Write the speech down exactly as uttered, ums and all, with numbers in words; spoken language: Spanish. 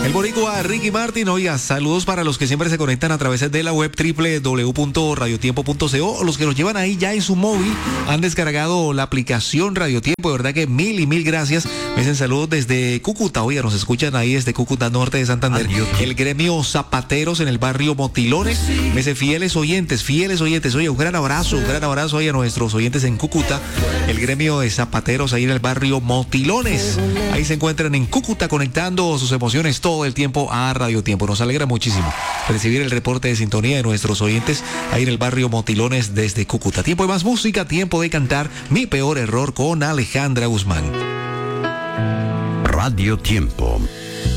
El boricua Ricky Martin, oiga, saludos para los que siempre se conectan a través de la web doble u doble u doble u punto radio tiempo punto co, o los que los llevan ahí ya en su móvil, han descargado la aplicación Radio Tiempo, de verdad que mil y mil gracias. Me dicen saludos desde Cúcuta, oiga, nos escuchan ahí desde Cúcuta, norte de Santander. Adiós. El gremio Zapateros en el barrio Motilones, me dicen fieles oyentes, fieles oyentes, oye, un gran abrazo, un gran abrazo ahí a nuestros oyentes en Cúcuta, el gremio de Zapateros ahí en el barrio Motilones, ahí se encuentran en Cúcuta conectando sus emociones todo el tiempo a Radio Tiempo. Nos alegra muchísimo recibir el reporte de sintonía de nuestros oyentes ahí en el barrio Motilones desde Cúcuta. Tiempo de más música, tiempo de cantar Mi Peor Error con Alejandra Guzmán. Radio Tiempo.